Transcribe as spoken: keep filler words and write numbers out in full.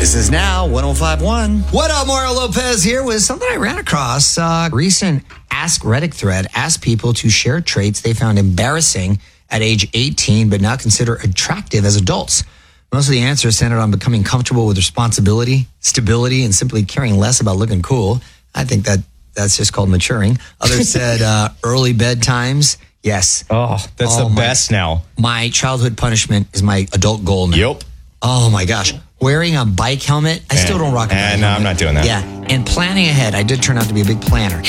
This is now one oh five point one. What up, Mario Lopez here with something I ran across. Uh, recent Ask Reddit thread asked people to share traits they found embarrassing at age eighteen, but now consider attractive as adults. Most of the answers centered on becoming comfortable with responsibility, stability, and simply caring less about looking cool. I think that that's just called maturing. Others said uh, early bedtimes. Yes. Oh, that's oh, the my, best now. My childhood punishment is my adult goal now. Yep. Oh, my gosh. Wearing a bike helmet. I still don't rock a bike And helmet. no, I'm not doing that. Yeah. And planning ahead. I did turn out to be a big planner.